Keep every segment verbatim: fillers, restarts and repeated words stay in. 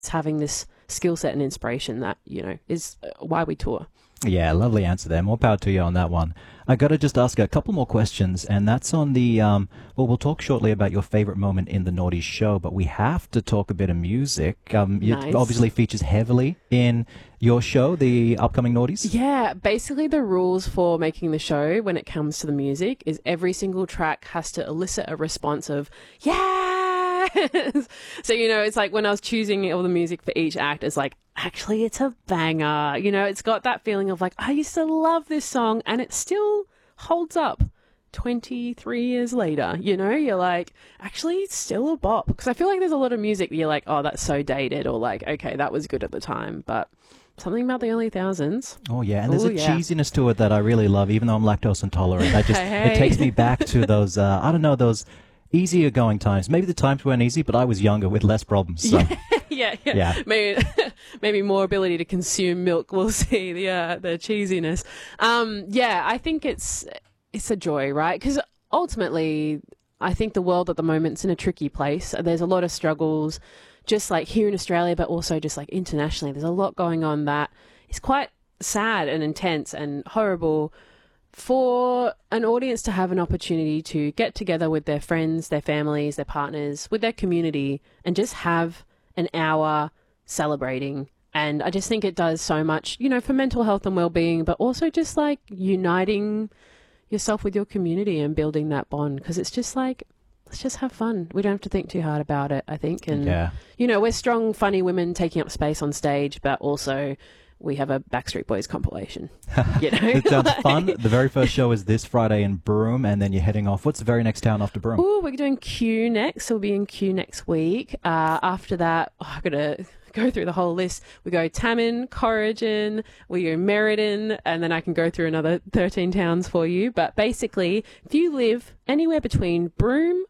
it's having this skill set and inspiration that, you know, is why we tour. Yeah, lovely answer there. More power to you on that one. I got to just ask a couple more questions, and that's on the, um, well, we'll talk shortly about your favorite moment in the Naughty show, but we have to talk a bit of music. Um, Nice. It obviously features heavily in your show, the upcoming Naughties. Yeah, basically the rules for making the show when it comes to the music is every single track has to elicit a response of, yeah! So, you know, it's like when I was choosing all the music for each act, it's like, actually, it's a banger. You know, it's got that feeling of like, I used to love this song and it still holds up twenty-three years later. You know, you're like, actually, it's still a bop. Because I feel like there's a lot of music that you're like, oh, that's so dated, or like, okay, that was good at the time. But something about the early thousands. Oh, yeah. And there's Ooh, a yeah. cheesiness to it that I really love, even though I'm lactose intolerant. I just, Hey, hey. It takes me back to those, uh, I don't know, those easier going times. Maybe the times weren't easy, but I was younger with less problems. So. Yeah, yeah, yeah. Yeah. Maybe, maybe more ability to consume milk. We'll see the uh, the cheesiness. Um, yeah, I think it's it's a joy, right? Because ultimately, I think the world at the moment's in a tricky place. There's a lot of struggles, just like here in Australia, but also just like internationally. There's a lot going on that is quite sad and intense and horrible. For an audience to have an opportunity to get together with their friends, their families, their partners, with their community, and just have an hour celebrating. And I just think it does so much, you know, for mental health and well-being, but also just like uniting yourself with your community and building that bond. Because it's just like, let's just have fun. We don't have to think too hard about it, I think. And, Yeah. you know, we're strong, funny women taking up space on stage, but also we have a Backstreet Boys compilation. You know? It sounds Like- fun. The very first show is this Friday in Broome, and then you're heading off. What's the very next town after Broome? Ooh, we're doing Q next. So we'll be in Q next week. Uh, after that, oh, I've got to go through the whole list. We go Tammin, Corrigan, we go Merredin, and then I can go through another thirteen towns for you. But basically, if you live anywhere between Broome,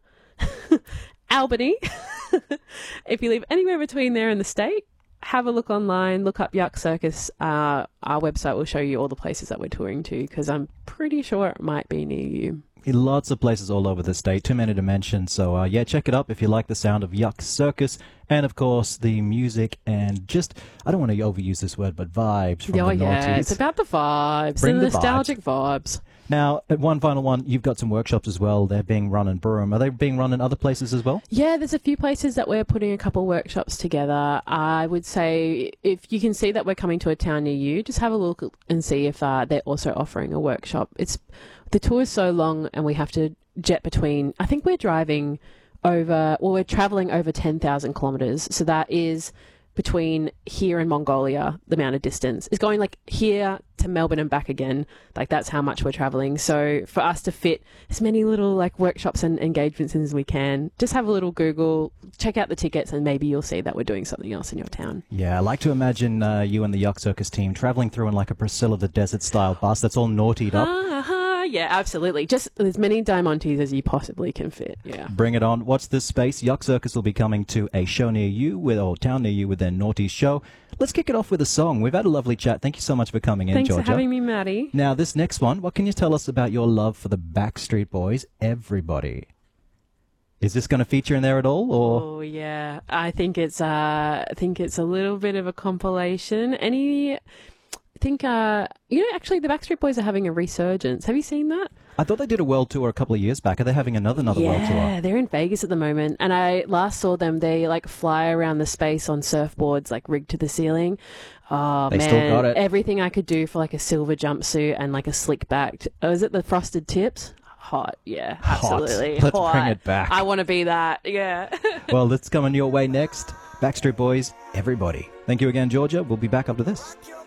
Albany, if you live anywhere between there in the state, have a look online, look up Yuck Circus. Uh, our website will show you all the places that we're touring to, because I'm pretty sure it might be near you. In lots of places all over the state, too many to mention. So, uh, yeah, check it up if you like the sound of Yuck Circus. And, of course, the music and just, I don't want to overuse this word, but vibes from Oh, the yeah, Naughties. it's about the vibes, Bring the the nostalgic vibes. Now, at one final one, you've got some workshops as well. They're being run in Broome. Are they being run in other places as well? Yeah, there's a few places that we're putting a couple workshops together. I would say if you can see that we're coming to a town near you, just have a look and see if uh, they're also offering a workshop. It's the tour is so long and we have to jet between, I think we're driving over, well, we're traveling over ten thousand kilometers. So that is between here and Mongolia, the amount of distance is going like here to Melbourne and back again. Like that's how much we're traveling. So for us to fit as many little like workshops and engagements in as we can, just have a little Google, check out the tickets, and maybe you'll see that we're doing something else in your town. Yeah, I like to imagine uh, you and the Yuck Circus team traveling through in like a Priscilla the Desert style bus that's all naughtied up. Ah, ah, yeah, absolutely. Just as many Diamontes as you possibly can fit. Yeah. Bring it on. Watch this space. Yuck Circus will be coming to a show near you, with or town near you, with their Naughty show. Let's kick it off with a song. We've had a lovely chat. Thank you so much for coming in, Thanks Georgia. for having me, Maddie. Now, this next one, what can you tell us about your love for the Backstreet Boys, Everybody? Is this going to feature in there at all, or? Oh yeah, I think it's uh, I think it's a little bit of a compilation. Any, I think uh, you know, actually, the Backstreet Boys are having a resurgence. Have you seen that? I thought they did a world tour a couple of years back. Are they having another another yeah, world tour? they're in Vegas at the moment. And I last saw them. They like fly around the space on surfboards, like rigged to the ceiling. Oh They man, still got it. Everything I could do for like a silver jumpsuit and like a slick back. Oh, is it the frosted tips? Hot, yeah, Hot. absolutely. Let's Hot. bring it back. I want to be that. Yeah. Well, that's coming your way next. Backstreet Boys, Everybody. Thank you again, Georgia. We'll be back after this.